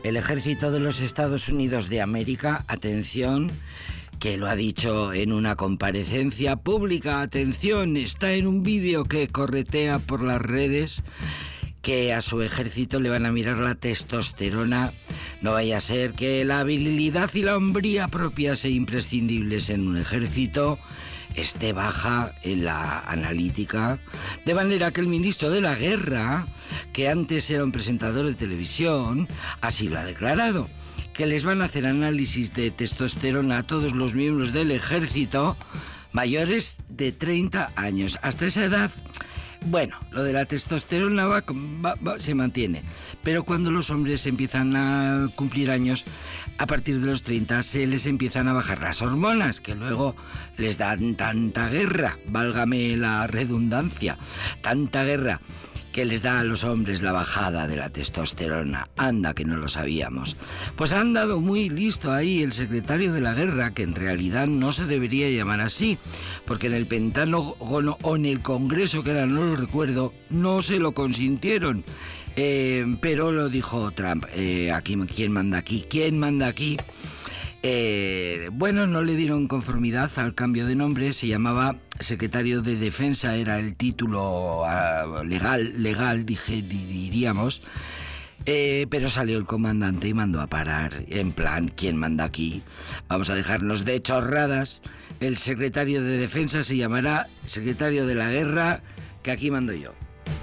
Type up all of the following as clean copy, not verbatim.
El ejército de los Estados Unidos de América, atención, que lo ha dicho en una comparecencia pública, atención, está en un vídeo que corretea por las redes, que a su ejército le van a mirar la testosterona. No vaya a ser que la virilidad y la hombría propias e imprescindibles en un ejército esté baja en la analítica, de manera que el ministro de la Guerra, que antes era un presentador de televisión, así lo ha declarado, que les van a hacer análisis de testosterona a todos los miembros del ejército mayores de 30 años. Hasta esa edad, bueno, lo de la testosterona se mantiene, pero cuando los hombres empiezan a cumplir años, a partir de los 30 se les empiezan a bajar las hormonas, que luego les dan tanta guerra, válgame la redundancia, tanta guerra que les da a los hombres la bajada de la testosterona. Anda, que no lo sabíamos. Pues ha andado muy listo ahí el secretario de la Guerra, que en realidad no se debería llamar así, porque en el Pentágono o en el Congreso, que ahora no lo recuerdo, no se lo consintieron. Pero lo dijo Trump. Aquí, ¿quién manda aquí? ¿Quién manda aquí? Bueno, no le dieron conformidad al cambio de nombre, se llamaba secretario de Defensa, era el título legal, diríamos, pero salió el comandante y mandó a parar, en plan, ¿quién manda aquí? Vamos a dejarnos de chorradas, el secretario de Defensa se llamará secretario de la Guerra, que aquí mando yo.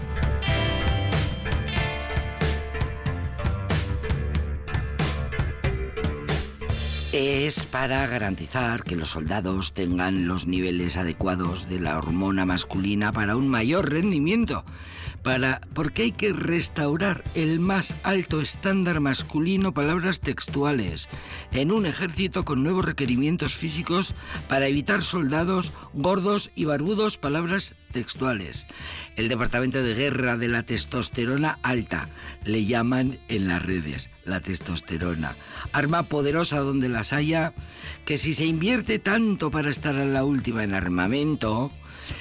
Es para garantizar que los soldados tengan los niveles adecuados de la hormona masculina para un mayor rendimiento, porque hay que restaurar el más alto estándar masculino, palabras textuales, en un ejército con nuevos requerimientos físicos para evitar soldados gordos y barbudos, palabras textuales. El Departamento de Guerra de la Testosterona Alta, le llaman en las redes, la testosterona. Arma poderosa donde las haya, que si se invierte tanto para estar a la última en armamento,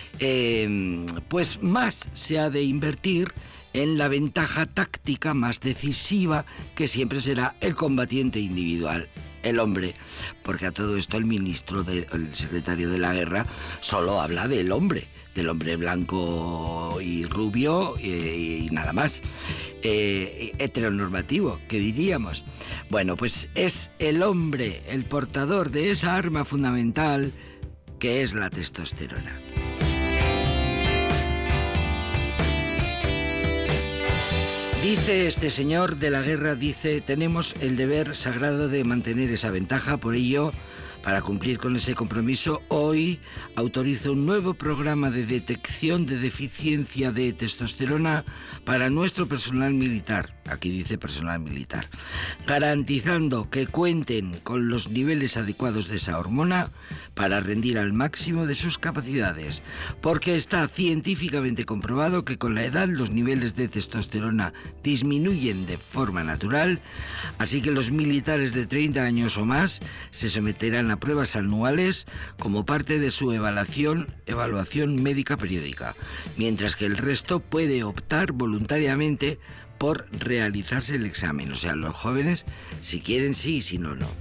pues más se ha de invertir en la ventaja táctica más decisiva, que siempre será el combatiente individual, el hombre, porque a todo esto el secretario de la Guerra solo habla del hombre blanco y rubio y nada más, heteronormativo, que diríamos. Bueno, pues es el hombre el portador de esa arma fundamental que es la testosterona. Dice este señor de la Guerra, tenemos el deber sagrado de mantener esa ventaja, por ello, para cumplir con ese compromiso, hoy autorizo un nuevo programa de detección de deficiencia de testosterona para nuestro personal militar, aquí dice personal militar, garantizando que cuenten con los niveles adecuados de esa hormona para rendir al máximo de sus capacidades, porque está científicamente comprobado que con la edad los niveles de testosterona disminuyen de forma natural, así que los militares de 30 años o más se someterán a pruebas anuales como parte de su evaluación médica periódica, mientras que el resto puede optar voluntariamente por realizarse el examen. O sea, los jóvenes, si quieren sí y si no, no.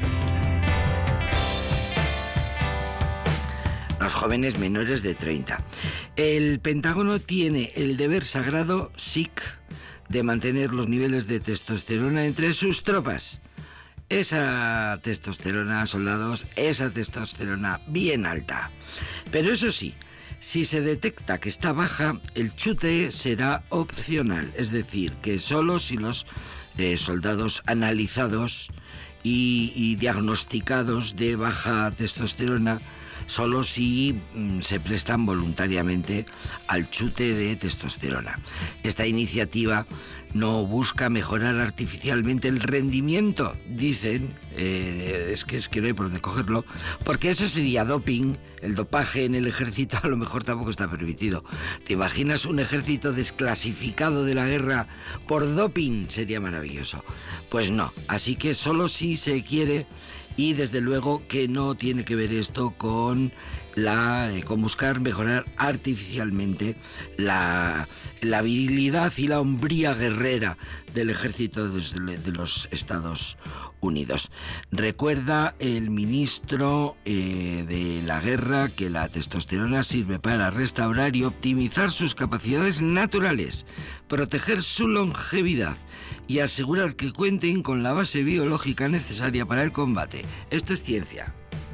Los jóvenes menores de 30. El Pentágono tiene el deber sagrado, SIC, de mantener los niveles de testosterona entre sus tropas. Esa testosterona, soldados, esa testosterona bien alta. Pero eso sí, si se detecta que está baja, el chute será opcional. Es decir, que solo si los soldados analizados y diagnosticados de baja testosterona, solo si se prestan voluntariamente al chute de testosterona. Esta iniciativa no busca mejorar artificialmente el rendimiento, dicen, es que no hay por dónde cogerlo, porque eso sería doping. El dopaje en el ejército a lo mejor tampoco está permitido. ¿Te imaginas un ejército desclasificado de la guerra por doping? Sería maravilloso. Pues no, así que solo si se quiere, y desde luego que no tiene que ver esto con con buscar mejorar artificialmente la virilidad y la hombría guerrera del ejército de los Estados Unidos. Recuerda el ministro de la guerra que la testosterona sirve para restaurar y optimizar sus capacidades naturales, proteger su longevidad y asegurar que cuenten con la base biológica necesaria para el combate. Esto es ciencia.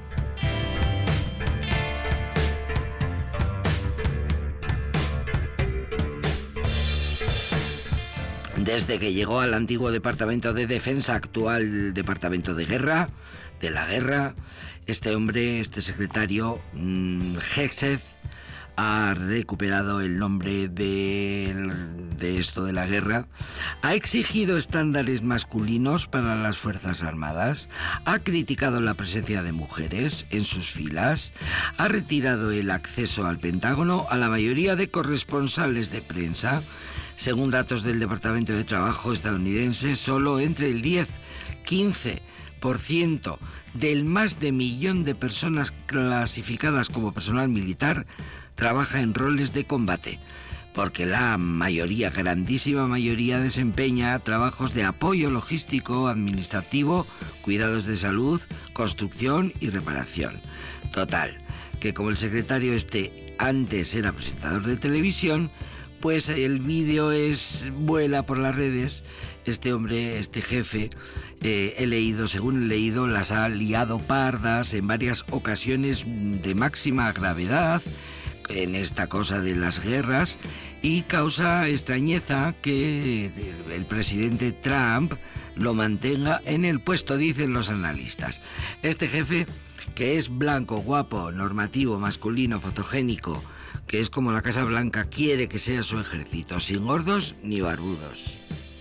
Desde que llegó al antiguo Departamento de Defensa, actual Departamento de Guerra, de la Guerra, este hombre, este secretario, Hegseth, ha recuperado el nombre de esto de la guerra, ha exigido estándares masculinos para las Fuerzas Armadas, ha criticado la presencia de mujeres en sus filas, ha retirado el acceso al Pentágono a la mayoría de corresponsales de prensa. Según datos del Departamento de Trabajo estadounidense, solo entre el 10-15% del más de 1 millón de personas clasificadas como personal militar trabaja en roles de combate, porque la mayoría, grandísima mayoría, desempeña trabajos de apoyo logístico, administrativo, cuidados de salud, construcción y reparación. Total, que como el secretario antes era presentador de televisión, pues el vídeo vuela por las redes. Este hombre, este jefe, según he leído, las ha liado pardas en varias ocasiones de máxima gravedad en esta cosa de las guerras, y causa extrañeza que el presidente Trump lo mantenga en el puesto, dicen los analistas. Este jefe, que es blanco, guapo, normativo, masculino, fotogénico, que es como la Casa Blanca quiere que sea su ejército, sin gordos ni barbudos.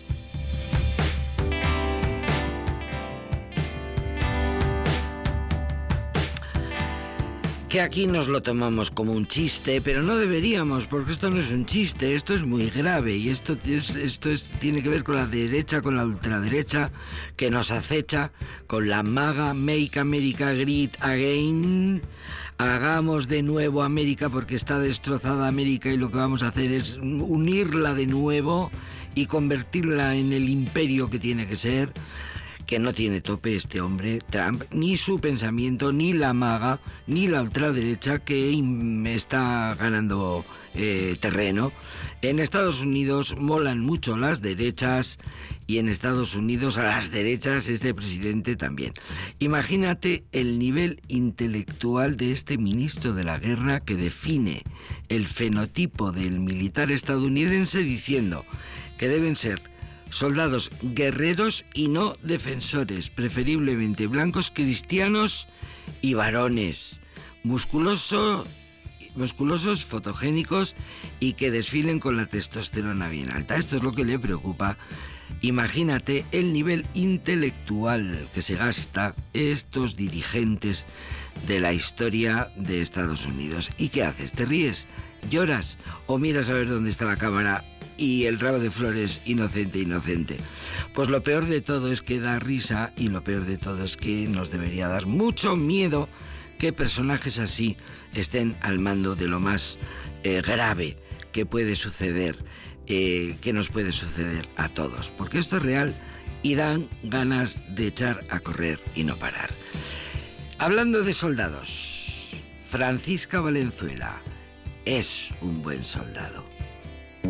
Que aquí nos lo tomamos como un chiste, pero no deberíamos, porque esto no es un chiste, esto es muy grave, y esto tiene que ver con la derecha, con la ultraderecha, que nos acecha, con la MAGA, Make America Great Again. Hagamos de nuevo América, porque está destrozada América, y lo que vamos a hacer es unirla de nuevo y convertirla en el imperio que tiene que ser. Que no tiene tope este hombre, Trump, ni su pensamiento, ni la MAGA, ni la ultraderecha, que está ganando terreno. En Estados Unidos molan mucho las derechas, y en Estados Unidos a las derechas este presidente también. Imagínate el nivel intelectual de este ministro de la guerra, que define el fenotipo del militar estadounidense diciendo que deben ser soldados guerreros y no defensores, preferiblemente blancos, cristianos y varones, musculosos, fotogénicos, y que desfilen con la testosterona bien alta. Esto es lo que le preocupa. Imagínate el nivel intelectual que se gasta estos dirigentes de la historia de Estados Unidos. ¿Y qué haces? ¿Te ríes? ¿Lloras? ¿O miras a ver dónde está la cámara y el rabo de flores inocente? Pues lo peor de todo es que da risa, y lo peor de todo es que nos debería dar mucho miedo que personajes así estén al mando de lo más grave que puede suceder, que nos puede suceder a todos, porque esto es real y dan ganas de echar a correr y no parar. Hablando de soldados, Francisca Valenzuela es un buen soldado.